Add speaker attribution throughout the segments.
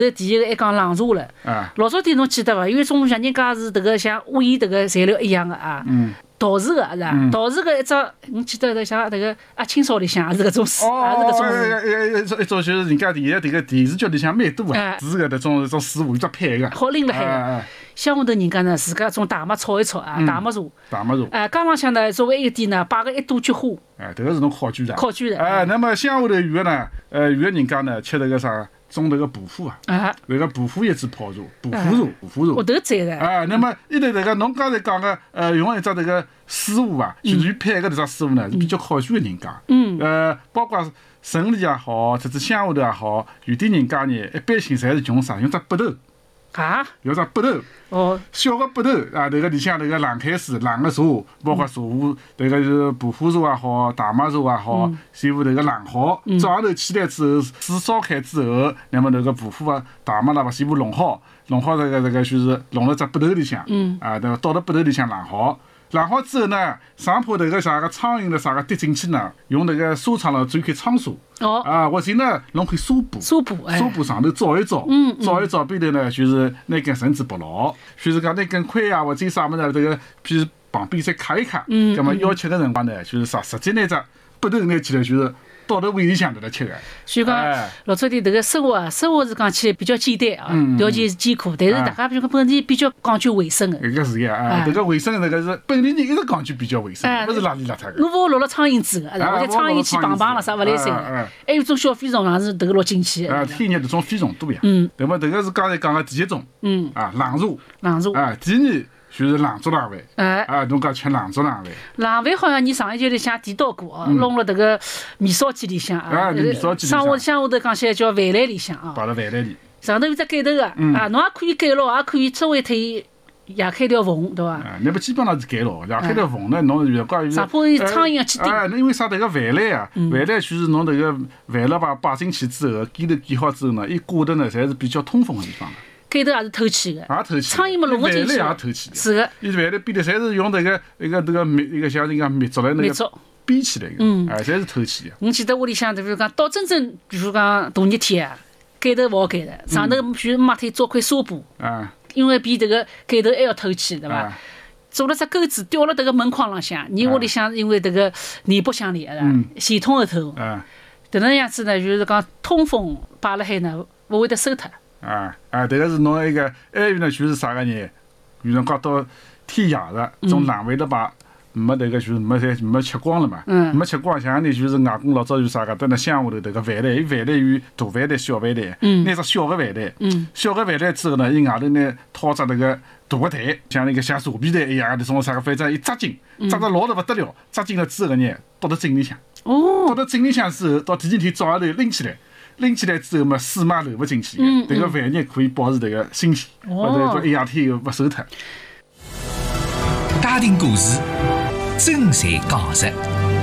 Speaker 1: 这第一个还讲冷茶了。老早点侬记得伐？因为中国人家是迭个像乌衣迭个材料一样的啊。陶瓷个是吧？陶瓷个一只，我记得像迭个清朝里向也是搿种书，也是搿种。
Speaker 2: 一种就是人家现在迭个电视剧里向蛮多啊，是个迭种师傅一只配个。
Speaker 1: 好拎辣海个。乡下头人家呢，自家种大麦炒一炒啊，大麦茶。
Speaker 2: 大麦茶。
Speaker 1: 缸浪向呢，作为一个点呢，摆个一朵菊花。
Speaker 2: 迭个是侬考据的。
Speaker 1: 考据的。
Speaker 2: 那么乡下头有个呢，有个人家呢，吃迭个啥？种迭个朴腐啊，迭个朴腐叶子泡茶，朴腐茶。
Speaker 1: 我头赞的。
Speaker 2: 那么伊头迭个侬刚才讲个，用一只迭个师傅啊，就是配个迭只师傅呢，是比较考据个人家。包括城里也好，甚至乡下头也好，有点人家呢，一般性侪是用啥？用只笔头。用只笔头。小个笔头啊，迭个里向迭个冷开水、冷个茶，包括茶壶，迭个是朴腐茶也好，大麦茶也好，全部迭个冷好，早上头起来之后，水烧开之后，那么迭个朴腐啊、大麦啦把全部弄好迭个就是弄了只笔头里向，对伐？倒到笔头里向冷好。冷好之后呢，上铺迭个啥个苍蝇了啥个滴进去呢，用迭个沙场了转开苍沙。或者呢，侬可以纱布上头照一照，照一照边头呢，就是拿根绳子绑牢，就是讲拿根盔啊或者啥么子迭个，譬如旁边再卡一卡，葛么要吃个辰光呢，就是直接拿只笔头拿起来就是。倒到胃里向头来吃个，
Speaker 1: 所以讲老早点迭个生活是讲起来比较简单啊，条件是艰苦，但是大家比如讲本地比较讲究卫生个。
Speaker 2: 搿个是呀，迭个卫生迭个是本地人一直讲究比较卫生，勿是邋里邋遢个。
Speaker 1: 侬勿好落了苍蝇子个，或者苍蝇去碰了啥勿来三个。还有种小飞虫，是迭个落进去。
Speaker 2: 天热迭种飞虫多呀。那么迭个是刚才讲个第一种。冷茶。第二。就是冷粥冷饭，侬讲吃冷粥冷饭。
Speaker 1: 冷饭好像你上一节里向提到过弄了迭个面烧鸡里向乡下头讲起来叫饭篮里向
Speaker 2: 摆辣饭篮里。
Speaker 1: 上头有只盖头个侬也可以盖牢，也可以稍微推压开条缝，对伐？
Speaker 2: 那么基本上是盖牢，压开条缝呢，侬如果
Speaker 1: 上坡有苍蝇去叮。
Speaker 2: 侬因为啥？迭个饭篮啊，饭篮就是侬迭个饭辣摆进去之后，盖头盖好之后呢，伊挂的呢，侪是比较通风个地方。
Speaker 1: 盖头也是透气的，苍蝇嘛弄勿进去。
Speaker 2: 饭篮也透气的。
Speaker 1: 是个。
Speaker 2: 伊饭篮边头侪是用迭个一个像人家密竹来那个编起来个，侪是透气的。
Speaker 1: 我记得屋里向，比如讲到真正，比如讲大热天啊，盖头勿好盖的，上头比如抹点做块纱布，因为比迭个盖头还要透气，对伐？做了只钩子吊了迭个门框浪向，你屋里向因为迭个内部向里个系统后头，迭能样子呢，就是讲通风摆辣海呢，勿会得馊脱。
Speaker 2: 迭个是侬一个，还有呢就是啥个呢？有辰光到天热了，种冷饭了吧，没迭个就是没吃光了嘛，没吃光，像呢就是外公老早有啥个，到那乡下头迭个饭篮，伊饭篮有大饭篮、小饭篮，拿只小个饭篮，小个饭篮之后呢，伊外头呢套只迭个大个台，像那个像茶杯台一样的，种啥个，反正一扎紧，扎得牢得勿得了，扎紧了之后呢，倒到井里向，倒到井里向之后，到第二天早上头拎起来之后嘛，水嘛流勿进去，迭个饭热可以保持迭个新鲜，或者说一两天又勿馊脱。
Speaker 3: 家庭故事，真实讲述。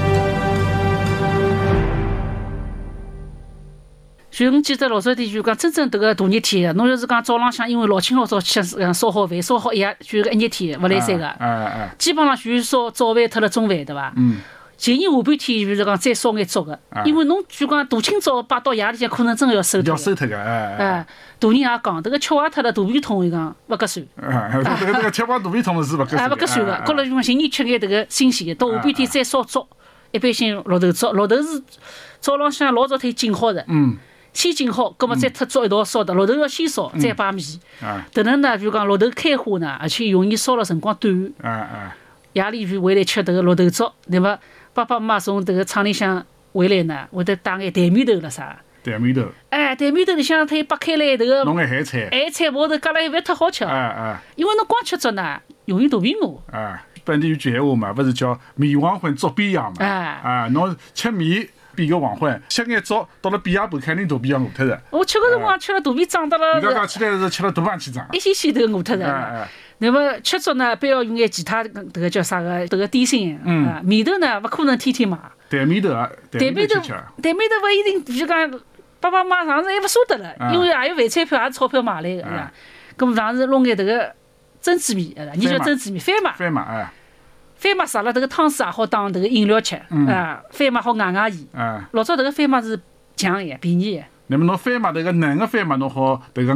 Speaker 1: 所以我记得老早点就讲，真正迭个大热天，侬要是讲早浪向，因为老清老早吃烧好饭，烧好一夜，就是一热天勿来三个，基本上就是烧早饭脱了中饭，对伐？前年下半天就是讲再烧眼粥个，因为侬就讲大清早摆到夜里向，可能真个要馊脱。
Speaker 2: 要馊脱个，
Speaker 1: 大人也讲，迭个吃坏脱了大便桶，伊讲勿合算。
Speaker 2: 迭个吃坏大便桶是勿合算。
Speaker 1: 勿合算个，觉着就讲前年吃眼迭个新鲜个，到下半天再烧粥，一般性绿豆粥，绿豆是早浪向老早天浸好的。先浸好，葛末再脱粥一道烧的。绿豆要先烧，再摆面。迭能呢，比如讲绿豆开花呢，而且容易烧了辰光短。夜里就回来吃迭个绿豆粥，那么爸爸妈妈从迭个厂里向回来呢，会得带眼蛋面头了啥？
Speaker 2: 蛋面头。
Speaker 1: 蛋面头里向它掰开来迭个。
Speaker 2: 弄眼咸菜。
Speaker 1: 咸菜毛头夹了一饭忒好吃。因为侬光吃粥呢，容易大便麻。
Speaker 2: 本地有句闲话嘛，勿是叫面黄昏粥边样嘛？侬吃面。变个黄昏，吃眼粥到了边夜半，肯定大便要饿脱的。
Speaker 1: 我吃个辰光吃了大便胀得了。
Speaker 2: 人家讲起来是吃了大便去胀。
Speaker 1: 一星期都饿脱的。那么吃粥呢，必要用眼其他迭个叫啥个迭个点心。面头呢，勿可能天天买。
Speaker 2: 蛋面头啊，
Speaker 1: 蛋面头勿一定，就讲爸爸妈妈上次还勿舍得了，因为也有饭菜票，也是钞票买来个。咁么上次弄眼迭个珍珠面，你叫珍珠面，番麦。番麦撒了迭个汤水也好当迭个饮料吃，番麦好咬牙盐。老早迭个番麦是强个便宜个。
Speaker 2: 那么侬番麦迭个嫩个番麦侬好迭个